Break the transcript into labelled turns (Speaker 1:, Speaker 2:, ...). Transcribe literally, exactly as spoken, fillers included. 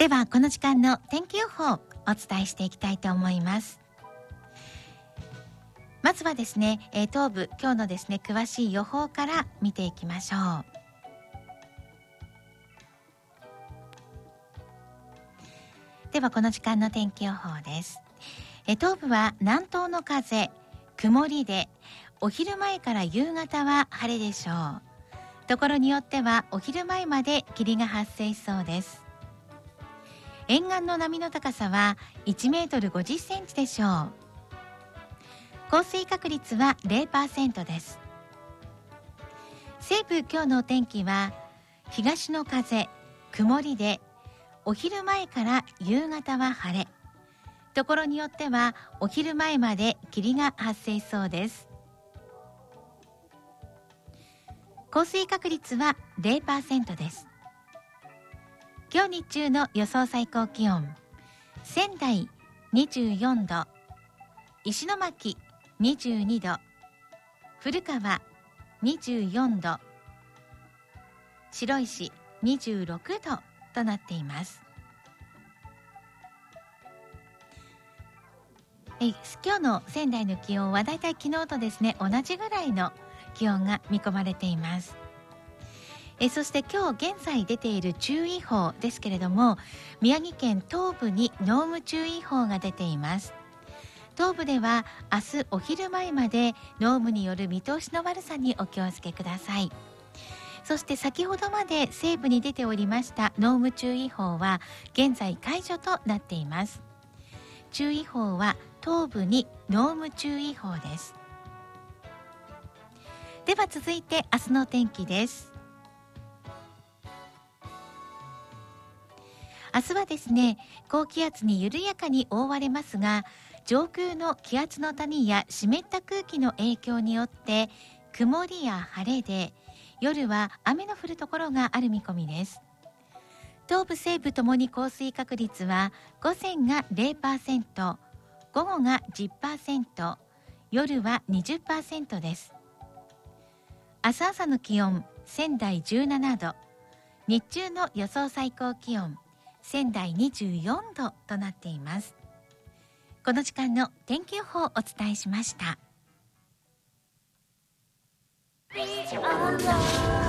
Speaker 1: ではこの時間の天気予報お伝えしていきたいと思います。まずはですね、えー、東部今日のですね詳しい予報から見ていきましょう。ではこの時間の天気予報です。えー、東部は南東の風、曇りで、お昼前から夕方は晴れでしょう。ところによってはお昼前まで霧が発生しそうです。沿岸の波の高さはいちメートルごじゅっセンチでしょう。降水確率は ゼロパーセント です。西部今日のお天気は東の風、曇りで、お昼前から夕方は晴れ。ところによってはお昼前まで霧が発生しそうです。降水確率は ゼロパーセント です。今日日中の予想最高気温、仙台にじゅうよんど、石巻にじゅうにど、古川にじゅうよんど、白石にじゅうろくどとなっています。え今日の仙台の気温はだいたい昨日とですね同じぐらいの気温が見込まれています。えそして今日現在出ている注意報ですけれども、宮城県東部に濃霧注意報が出ています。東部では明日お昼前まで濃霧による見通しの悪さにお気をつけください。そして先ほどまで西部に出ておりました濃霧注意報は現在解除となっています。注意報は東部に濃霧注意報です。では続いて明日の天気です。明日はですね、高気圧に緩やかに覆われますが、上空の気圧の谷や湿った空気の影響によって曇りや晴れで、夜は雨の降るところがある見込みです。東部西部ともに降水確率は午前が ゼロパーセント、午後が じゅっパーセント、夜は にじゅっパーセント です。明日朝の気温、仙台じゅうななど、日中の予想最高気温、仙台にじゅうよんどとなっています。この時間の天気予報をお伝えしました。